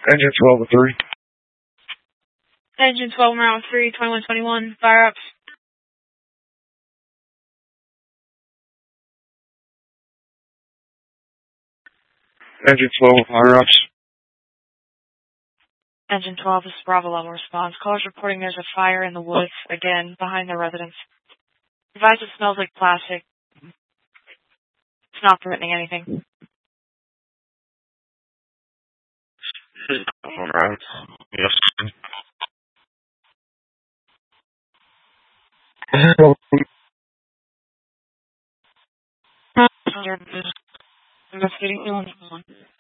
Engine 12-3. Engine 12, round 3, 2121, fire ups. Engine 12, fire ups. Engine 12, this is Bravo level response. Callers reporting there's a fire in the woods, again, behind their residence. Advise it smells like plastic. It's not threatening anything. Alright. Yes. Investigating 111.